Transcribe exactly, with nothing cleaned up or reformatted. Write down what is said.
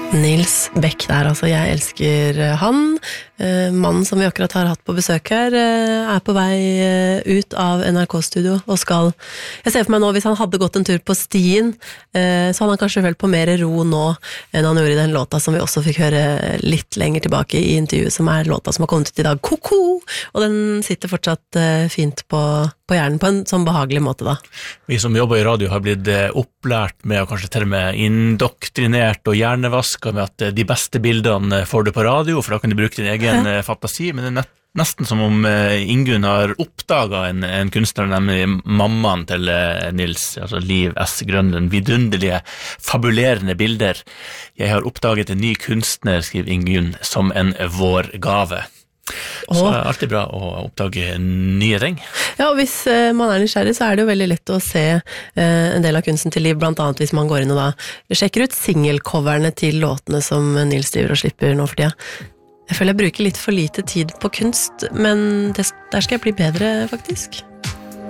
Nils Beck der, altså jeg elsker han. Eh, mannen som vi akkurat har hatt på besøk her, eh, er på vei eh, ut av N R K-studio og skal, jeg ser for meg nå, hvis han hadde gått en tur på stien, eh, så hadde han kanskje følt på mer ro nå enn han gjorde i den låta som vi også fikk høre litt lenger tilbake i intervjuet, som er låta som har kommet ut i dag, Koko! Og den sitter fortsatt eh, fint på, på hjernen på en sånn behagelig måte da. Vi som jobber i radio har blitt eh, opplært med, og kanskje til og med indoktrinert og hjernevaska med at de beste bildene får du på radio, for da kan du bruke din egen ja. fantasi, men det er nett, nesten som om Ingunn har oppdaget en, en kunstner, nemlig mammaen til Nils, altså Liv S. Grønlund, vidunderlige, fabulerende bilder. Jeg har oppdaget en ny kunstner, skriver Ingunn, som en vårgave. Så det er alltid bra å oppdage nye ting. Ja, og hvis uh, man er nysgjerrig, så er det jo veldig lett å se uh, en del av kunsten til Liv, blant annet hvis man går inn og da sjekker ut singelcoverne til låtene som Nils driver og slipper nå for tida. Jeg føler jeg bruker litt for lite tid på kunst, men det, der skal jeg bli bedre faktisk.